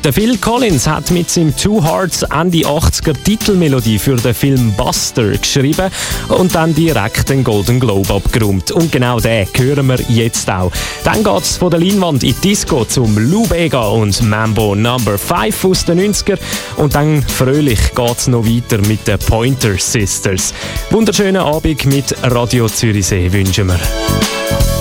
Der Phil Collins hat mit seinem Two Hearts Ende 80er Titelmelodie für den Film Buster geschrieben und dann direkt den Golden Globe abgeräumt. Und genau den hören wir jetzt auch. Dann geht es von der Leinwand in die Disco zum Lou Bega und Mambo No. 5 aus den 90er. Und dann fröhlich geht es noch weiter mit den Pointer Sisters. Wunderschönen Abend mit Radio Zürichsee wünschen wir.